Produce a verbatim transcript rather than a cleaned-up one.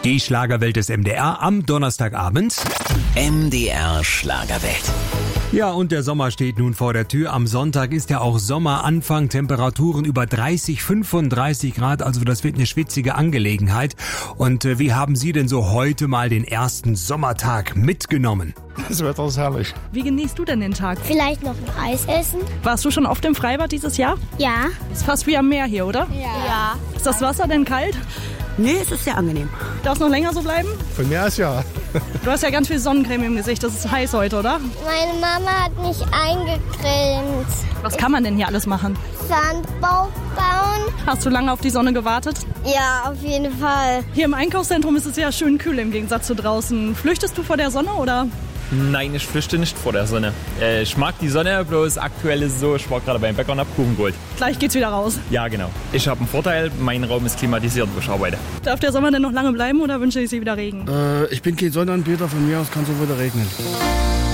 Die Schlagerwelt des M D R am Donnerstagabend. M D R Schlagerwelt. Ja, und der Sommer steht nun vor der Tür. Am Sonntag ist ja auch Sommeranfang, Temperaturen über dreißig, fünfunddreißig Grad, also das wird eine schwitzige Angelegenheit. Und äh, wie haben Sie denn so heute mal den ersten Sommertag mitgenommen? Das Wetter ist herrlich. Wie genießt du denn den Tag? Vielleicht noch ein Eis essen? Warst du schon oft im Freibad dieses Jahr? Ja. Ist fast wie am Meer hier, oder? Ja. Ist das Wasser denn kalt? Nee, es ist sehr angenehm. Darf es noch länger so bleiben? Von mir aus ja. Du hast ja ganz viel Sonnencreme im Gesicht, das ist heiß heute, oder? Meine Mama hat mich eingecremt. Was kann man denn hier alles machen? Sandbau bauen? Hast du lange auf die Sonne gewartet? Ja, auf jeden Fall. Hier im Einkaufszentrum ist es ja schön kühl im Gegensatz zu draußen. Flüchtest du vor der Sonne oder? Nein, ich flüchte nicht vor der Sonne. Äh, ich mag die Sonne, bloß aktuell ist es so, ich war gerade beim Bäcker und hab Kuchen geholt. Gleich geht's wieder raus. Ja, genau. Ich habe einen Vorteil, mein Raum ist klimatisiert, wo ich arbeite. Darf der Sommer denn noch lange bleiben oder wünsche ich Sie wieder Regen? Äh, ich bin kein Sonnenanbeter, von mir aus kann es auch wieder regnen.